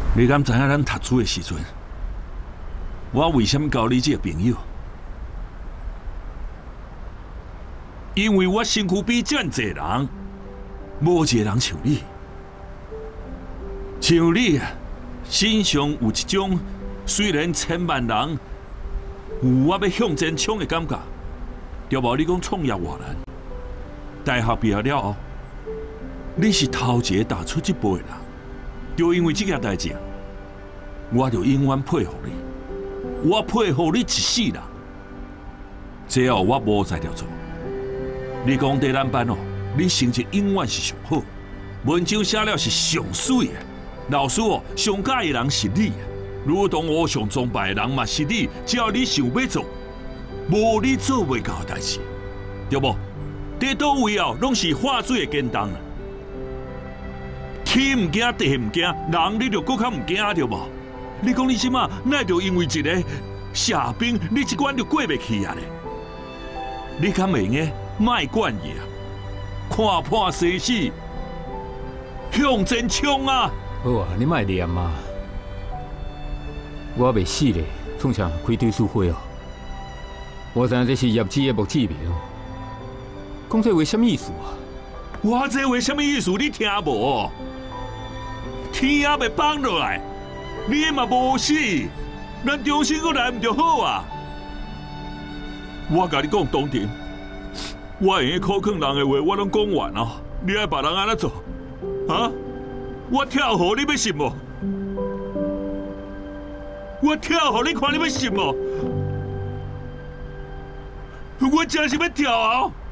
你敢知影咱读书的时阵，我为什么交你这个朋友？因为我身躯边这么多人，无一个人像你。像你啊，身上有一种虽然千万人有我要向前冲的感觉，对无？你讲创业偌难，大学毕业了后，你是头一个踏出这步的人，就因为这件代志，我就永远佩服你，我佩服你一世人。只要我无在了做，你讲在咱班哦，你成绩永远是上好，文章写了是上水的，老师哦上喜的人是你。如同我上崇拜的人嘛是你，只要你想要做，无你做袂到的代志，对无？在倒位后拢是化水的简单啊！天唔惊地唔惊，人你就搁较唔惊对无？你讲你即马奈就因为一个夏兵，你一关就过袂去啊咧？你敢会用卖惯嘢啊？看破生死，向前冲啊！ 好啊，你莫念啊！我未死咧，创啥开对书会哦？我知影这是业绩的墓志铭，讲这话什么意思啊？ 我这话什么意思？你听无？天也未放落来，你嘛无死，咱重新搁来唔就好啊？我甲你讲，当庭，我会用考劝人的话，我拢讲完啊！你爱别人安怎做？啊？我跳河，你要信无？我跳河，你看你要信无？我真是要跳啊！